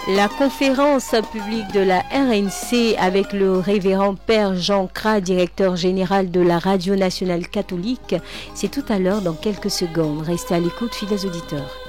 La conférence publique de la RNC avec le révérend Père Jean Cras, directeur général de la Radio Nationale Catholique, c'est tout à l'heure dans quelques secondes. Restez à l'écoute, fidèles auditeurs.